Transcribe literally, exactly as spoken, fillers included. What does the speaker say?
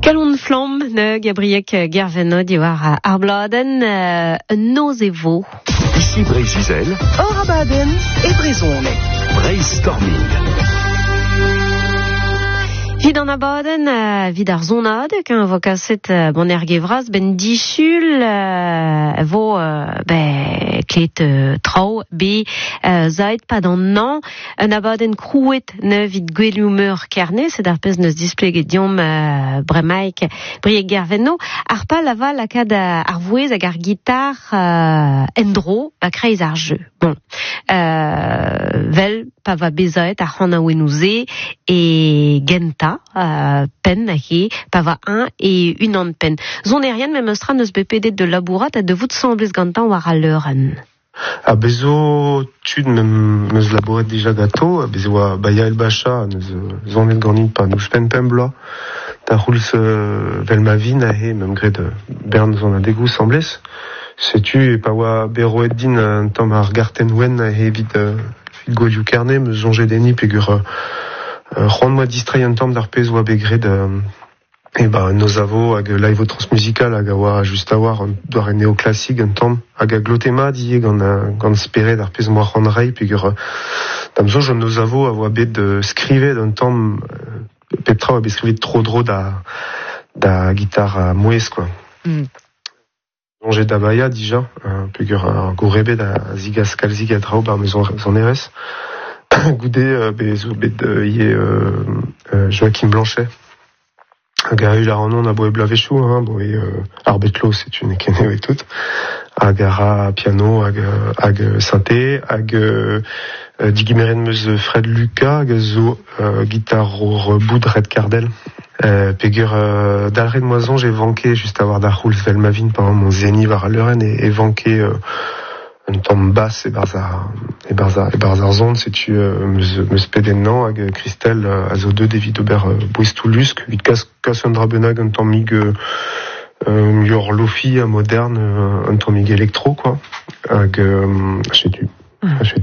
Galon flamme, ne Gabriek Gerveno diwar ar bladen euh, noz e vo. Ici Brézizel, Orabaden et Brezhoneg. Brainstorming. Vid an abaden, uh, vid ar zonad, qu'un vo kaset uh, bon er gevraz, ben disul, uh, vo uh, be, klet uh, trao, be, uh, zaet pad an nan, un abaden krouet ne vid gwelumeur kerne, sed ar pez neus displeget diom uh, bremaik briek gerveno, ar pa lava lakad uh, ar vouez hag ar gitar uh, endro, ba kreiz ar jeu. Bon, uh, vel, pa va bezaet ar c'hant a ouenouze, e genta, Uh, pen ahe, pa va un et une an pen. Zon erien me meustra neus bepedet de labourat a de vout semblez gantan war a leuren. A bezo tud meus labouret dija gato, a bezo a baya el bacha neus zonet ganit pa neus pen pen bla da roulz uh, vel ma vin ahe, mem gret uh, bern zon a degou semblez. Setu e pa oa beroet din un tamm ar garten wen ahe vid, uh, vid goioù kerne, meus zonje deni pegur uh, Uh, C'hoant moi distrai un tamm d'ar pez oa begret uh, e ba noz avo hag live transmusical hag a oa just a war doar e neoclassik un tamm hag a glotema die gant, uh, gant spere d'ar pez moa c'hant rei pegur uh, dam zo joan noz avo a oa bet de skrivet un tamm uh, pep tra oa bet skrivet tro dro da, da gitar a mouez quoi. Mm. Zonjet da baya dija uh, pegur uh, go rebet a zigaz kalzik a drao bar meus zon erez. Goude euh, bezo bet euh, ie euh, euh, Joachim Blanchet hag a ul ar anon a boe blavechou hein, boe euh, ar betlo c'est une keneo et tout hag a piano hag, hag synthé hag euh, digimeren meus Fred Lucas hag zo euh, guitar or boud Red Cardel euh, pegur euh, dalred moazon j'ai vanké juste avoir da roulz vel ma vin pendant mon zeni var a leuren et, et vanké euh, un tamm basse e barzar e barzar e barzar zont setu uh, meus meus pedennan hag Christelle uh, a zo deud evit ober uh, bouestoulusк vid kas kas un dra bennak un tamm mig uh, uh, yor lofi a moderne uh, un tamm mig elektro quoi hag um, setu